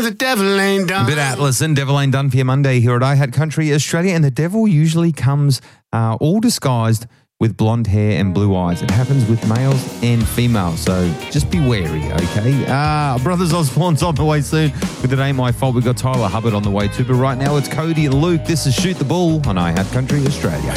the devil ain't done. A bit Atlas and Devil Ain't Done for your Monday here at I Had Country Australia. And the devil usually comes all disguised with blonde hair and blue eyes. It happens with males and females, so just be wary, okay? Brothers Osborne's on the way soon with It Ain't My Fault. We've got Tyler Hubbard on the way too, but right now it's Cody and Luke. This is Shoot the Bull on I Had Country Australia.